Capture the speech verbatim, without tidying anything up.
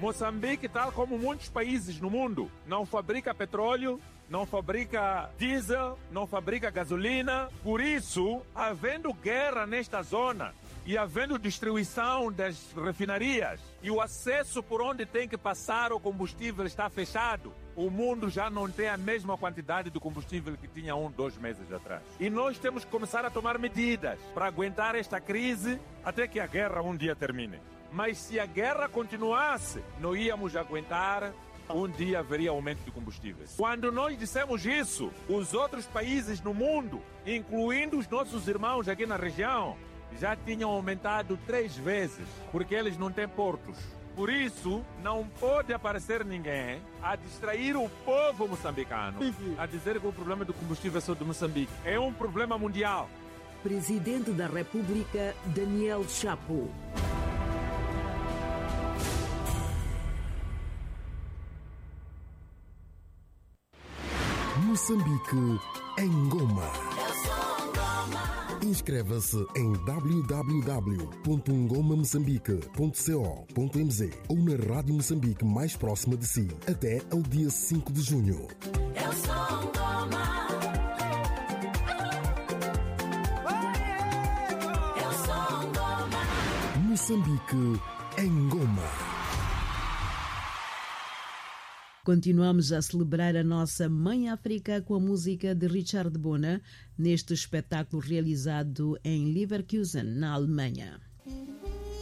Moçambique, tal como muitos países no mundo, não fabrica petróleo, não fabrica diesel, não fabrica gasolina. Por isso, havendo guerra nesta zona e havendo destruição das refinarias e o acesso por onde tem que passar o combustível está fechado, o mundo já não tem a mesma quantidade de combustível que tinha um, dois meses atrás. E nós temos que começar a tomar medidas para aguentar esta crise até que a guerra um dia termine. Mas se a guerra continuasse, não íamos aguentar. Um dia haveria aumento de combustíveis. Quando nós dissemos isso, os outros países no mundo, incluindo os nossos irmãos aqui na região, já tinham aumentado três vezes, porque eles não têm portos. Por isso, não pode aparecer ninguém a distrair o povo moçambicano, a dizer que o problema do combustível é só de Moçambique. É um problema mundial. Presidente da República, Daniel Chapo. Moçambique em Goma. Inscreva-se em w w w ponto ngoma moçambique ponto co ponto m z ou na Rádio Moçambique mais próxima de si até ao dia cinco de junho. Eu sou Ngoma. Eu sou Ngoma. Moçambique em Goma. Continuamos a celebrar a nossa Mãe África com a música de Richard Bona, neste espetáculo realizado em Leverkusen, na Alemanha.